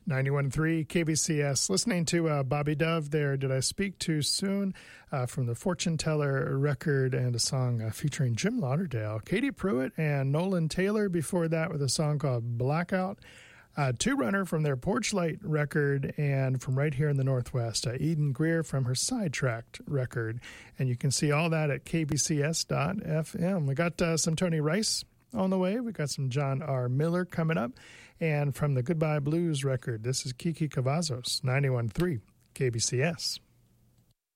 91.3 KBCS. Listening to Bobby Dove there, Did I Speak Too Soon? From the Fortune Teller record, and a song featuring Jim Lauderdale. Katie Pruitt and Nolan Taylor before that with a song called Blackout. Two Runner from their Porch Light record, and from right here in the Northwest, Eden Greer from her Sidetracked record. And you can see all that at kbcs.fm. We got some Tony Rice on the way. We got some John R. Miller coming up. And from the Goodbye Blues record, this is Kiki Cavazos, 91.3 KBCS.